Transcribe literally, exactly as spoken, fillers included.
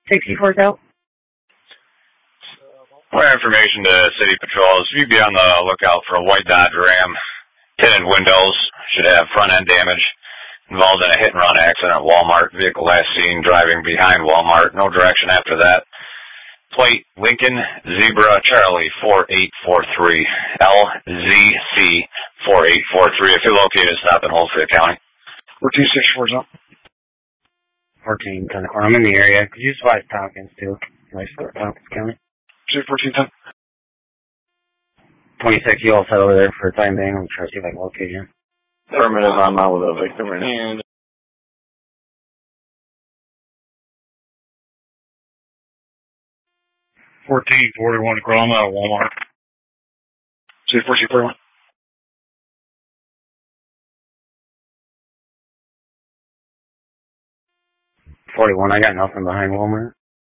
sixty-four's out. More information to City Patrols. You'd be on the lookout for a white Dodge Ram. Tinted windows. Should have front end damage. Involved in a hit and run accident at Walmart. Vehicle last seen driving behind Walmart. No direction after that. Plate Lincoln Zebra Charlie four eight four three. L Z C four eight four three. If you're located, stop in Holsted County. fourteen sixty-four's up. fourteen, ten, or I'm in the area. Could you swap Tompkins too? Can I start Tompkins County? fourteen ten. twenty-six, you all set over there for a time being. I'm trying to see if I can locate you. Affirmative, I'm out with a victim right now. fourteen forty-one, Chrome out of Walmart. See fourteen forty-one. forty-one, I got nothing behind Walmart.